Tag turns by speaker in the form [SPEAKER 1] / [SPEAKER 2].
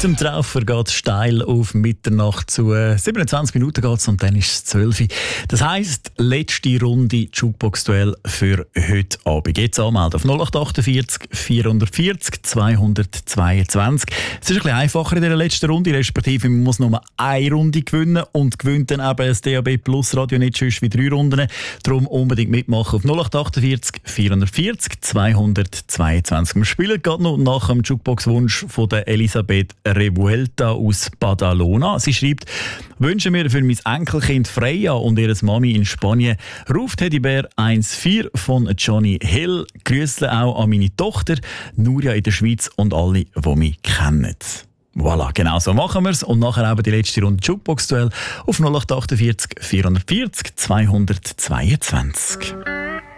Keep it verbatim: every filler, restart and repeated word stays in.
[SPEAKER 1] zum Traufer geht es steil auf Mitternacht zu. siebenundzwanzig Minuten geht's und dann ist es zwölf Uhr. Das heisst, letzte Runde Jukebox-Duell für heute Abend. Jetzt anmelden auf null acht achtundvierzig vierhundertvierzig zweihundertzweiundzwanzig. Es ist ein bisschen einfacher in der letzten Runde, respektive man muss nur eine Runde gewinnen und gewinnt dann eben das D A B Plus Radio nicht sonst wie drei Runden. Darum unbedingt mitmachen auf null acht achtundvierzig vierhundertvierzig zweihundertzweiundzwanzig. Wir spielen gerade noch nach dem Jukebox-Wunsch von der Elisabeth Revuelta aus Badalona. Sie schreibt: «Wünsche mir für mein Enkelkind Freya und ihre Mami in Spanien Ruf Teddybär eins vier von Johnny Hill. Grüße auch an meine Tochter Nuria in der Schweiz und alle, die mich kennen.» Voilà, genau so machen wir es. Und nachher eben die letzte Runde Jukebox-Duell auf null acht achtundvierzig vierhundertvierzig zweihundertzweiundzwanzig.